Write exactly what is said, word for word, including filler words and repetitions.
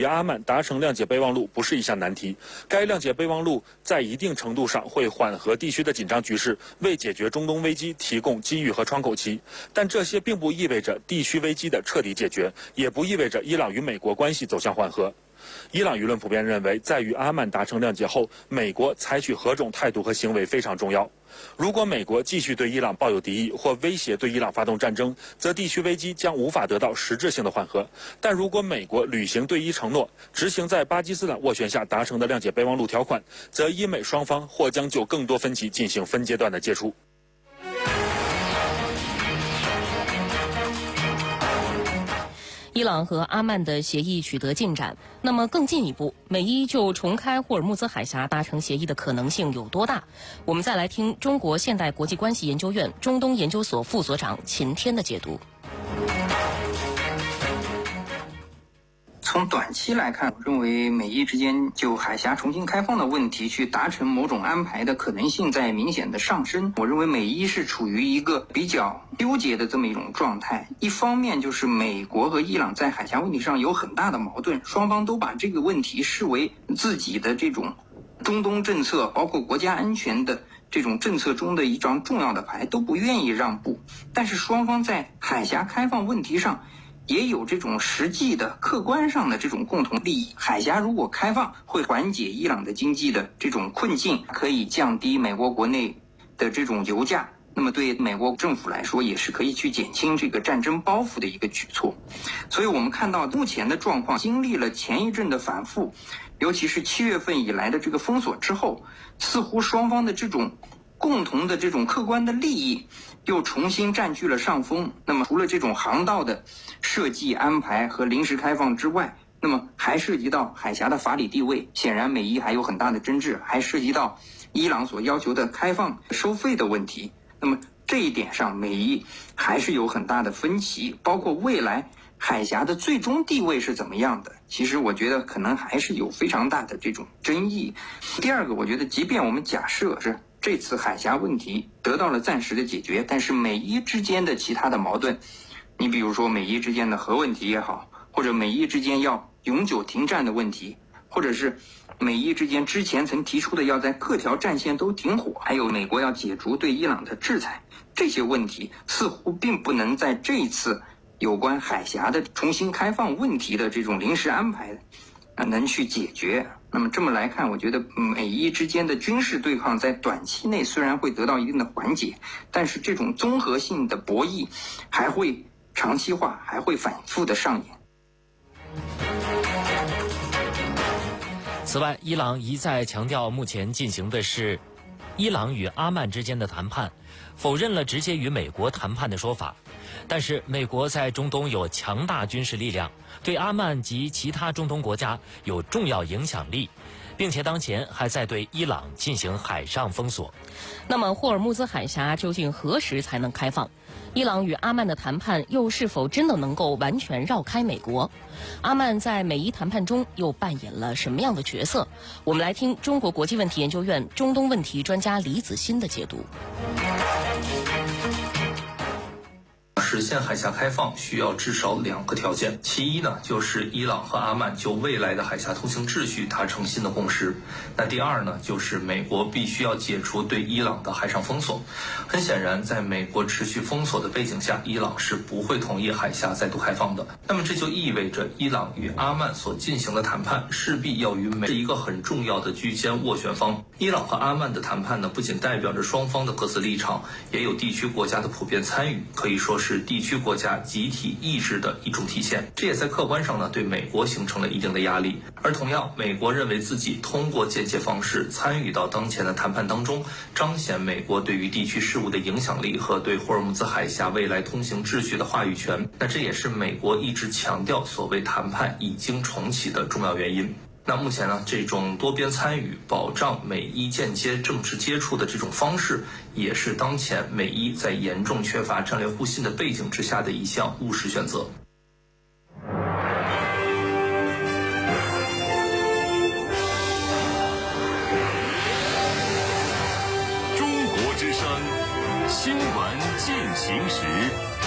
阿曼达成谅解备忘录不是一项难题。该谅解备忘录在一定程度上会缓和地区的紧张局势，为解决中东危机提供机遇和窗口期。但这些并不意味着地区危机的彻底解决，也不意味着伊朗与美国关系走向缓和。伊朗舆论普遍认为，在与阿曼达成谅解后，美国采取何种态度和行为非常重要。如果美国继续对伊朗抱有敌意或威胁对伊朗发动战争，则地区危机将无法得到实质性的缓和。但如果美国履行对伊承诺，执行在巴基斯坦斡旋下达成的谅解备忘录条款，则伊美双方或将就更多分歧进行分阶段的接触。 伊朗和阿曼的协议取得进展，那么更进一步，美伊就重开霍尔木兹海峡达成协议的可能性有多大？我们再来听中国现代国际关系研究院中东研究所副所长秦天的解读。 从短期来看，我认为美伊之间就海峡重新开放的问题去达成某种安排的可能性在明显的上升。我认为美伊是处于一个比较纠结的这么一种状态。一方面就是美国和伊朗在海峡问题上有很大的矛盾，双方都把这个问题视为自己的这种中东政策，包括国家安全的这种政策中的一张重要的牌，都不愿意让步。但是双方在海峡开放问题上也有这种实际的客观上的这种共同利益。海峡如果开放，会缓解伊朗的经济的这种困境，可以降低美国国内的这种油价，那么对美国政府来说也是可以去减轻这个战争包袱的一个举措。所以我们看到目前的状况，经历了前一阵的反复，尤其是七月份以来的这个封锁之后，似乎双方的这种共同的这种客观的利益又重新占据了上风。那么除了这种航道的设计安排和临时开放之外，那么还涉及到海峡的法理地位，显然美伊还有很大的争执，还涉及到伊朗所要求的开放收费的问题。那么这一点上美伊还是有很大的分歧，包括未来海峡的最终地位是怎么样的，其实我觉得可能还是有非常大的这种争议。第二个，我觉得即便我们假设是这次海峡问题得到了暂时的解决，但是美伊之间的其他的矛盾，你比如说美伊之间的核问题也好，或者美伊之间要永久停战的问题，或者是美伊之间之前曾提出的要在各条战线都停火，还有美国要解除对伊朗的制裁，这些问题似乎并不能在这一次有关海峡的重新开放问题的这种临时安排呃能去解决。那么这么来看，我觉得美伊之间的军事对抗在短期内虽然会得到一定的缓解，但是这种综合性的博弈还会长期化，还会反复的上演。 此外，伊朗一再强调目前进行的是伊朗与阿曼之间的谈判，否认了直接与美国谈判的说法。但是美国在中东有强大军事力量，对阿曼及其他中东国家有重要影响力，并且当前还在对伊朗进行海上封锁。 那么霍尔木兹海峡究竟何时才能开放？伊朗与阿曼的谈判又是否真的能够完全绕开美国？阿曼在美伊谈判中又扮演了什么样的角色？我们来听中国国际问题研究院中东问题专家李子欣的解读。 实现海峡开放需要至少两个条件，其一呢，就是伊朗和阿曼就未来的海峡通行秩序达成新的共识。那第二呢，就是美国必须要解除对伊朗的海上封锁。很显然，在美国持续封锁的背景下，伊朗是不会同意海峡再度开放的。那么这就意味着伊朗与阿曼所进行的谈判势必要与美是一个很重要的居间斡旋方。伊朗和阿曼的谈判呢，不仅代表着双方的各自立场，也有地区国家的普遍参与，可以说是地区国家集体意志的一种体现。这也在客观上呢，对美国形成了一定的压力。而同样，美国认为自己通过间接方式参与到当前的谈判当中，彰显美国对于地区事务的影响力和对霍尔木兹海峡未来通行秩序的话语权。那这也是美国一直强调所谓谈判已经重启的重要原因。那目前呢，这种多边参与、保障美伊间接政治接触的这种方式，也是当前美伊在严重缺乏战略互信的背景之下的一项务实选择。 中国之声，新闻进行时。